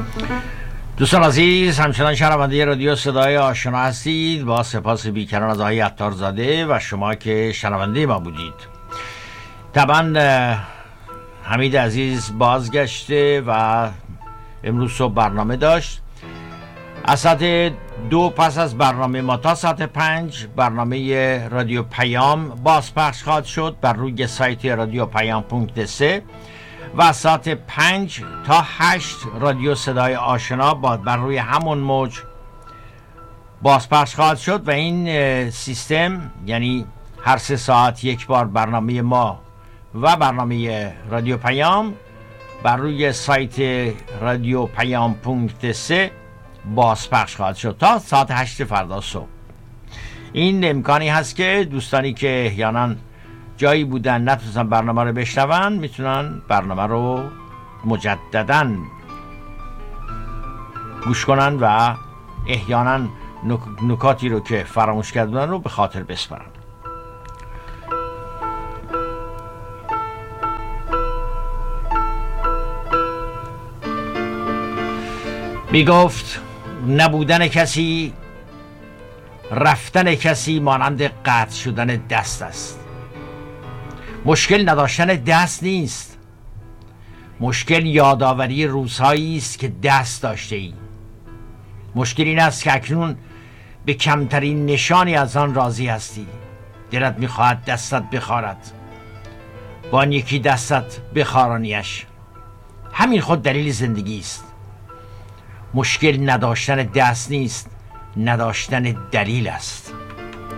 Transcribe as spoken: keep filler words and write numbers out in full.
دوستان عزیز، همچنان شنونده رادیو صدای آشنا هستید. با سپاس بیکران از آقای عطارزاده و شما که شنونده ما بودید. طبعا حمید عزیز بازگشته و امروز صبح برنامه داشت. از ساعت دو پس از برنامه ما تا ساعت پنج برنامه رادیو پیام بازپخش خواهد شد بر روی سایت رادیو پیام پونکت سه و ساعت پنج تا هشت رادیو صدای آشنا با بر روی همون موج بازپخش خواهد شد و این سیستم، یعنی هر سه ساعت یک بار برنامه ما و برنامه رادیو پیام بر روی سایت رادیو پیام پونکت سه بازپخش خواهد شد تا ساعت هشت فردا صبح. این امکانی هست که دوستانی که احیانا جایی بودن نتونستن برنامه رو بشنون میتونن برنامه رو مجددا گوش کنن و احیانا نک- نکاتی رو که فراموش کردن رو به خاطر بسپارن. میگفت نبودن کسی، رفتن کسی مانند قطع شدن دست است. مشکل نداشتن دست نیست، مشکل یادآوری روزهایی است که دست داشته ای. مشکل این است که اکنون به کمترین نشانی از آن راضی هستی. دلت میخواهد دستت بخارد، با آن یکی دستت بخارانیش. همین خود دلیل زندگی است. مشکل نداشتن دست نیست، نداشتن دلیل است.